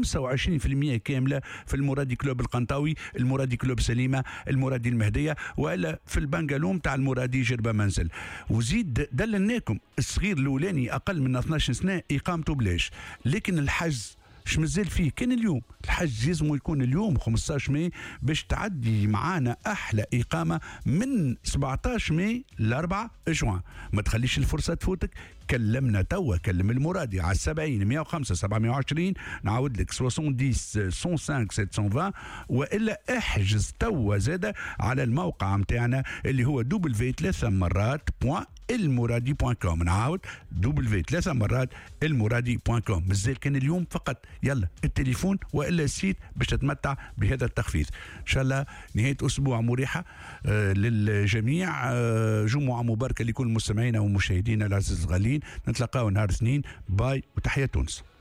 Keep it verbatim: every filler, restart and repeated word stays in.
خمسة وعشرين بالمئة كامله في المرادي كلوب القنطاوي، المرادي كلوب سليمه، المرادي المهديه، والا في البنغالو تاع المرادي جربه منزل. وزيد دللناكم الصغير الاولاني اقل من اثناش سنه اقامته بلاش، لكن الحجز اش مازال فيه كان اليوم. الحج لازم يكون اليوم خمسطاش ماي باش تعدي معانا احلى اقامه من سبعطاش ماي ل أربعة جوان. ما تخليش الفرصه تفوتك، كلمنا توا، كلم المرادي على سبعين مئة وخمسة سبعمئة وعشرين، نعاود لك سبعين مئة وخمسة سبعمئة وعشرين، والا احجز توا زاده على الموقع نتاعنا اللي هو دبليو ثلاثة مرات بوان المرادي بوان كوم. نعاود دبليو ثلاثة مرات المرادي بوان كوم. مازال كان اليوم فقط، يلا التليفون والا السيت باش تتمتع بهذا التخفيض. ان شاء الله نهايه اسبوع مريحه آه للجميع، آه جمعه مباركه لكل مستمعينا ومشاهدينا العزيز الغاليين. نتلاقاو نهار اثنين، باي وتحية تونس.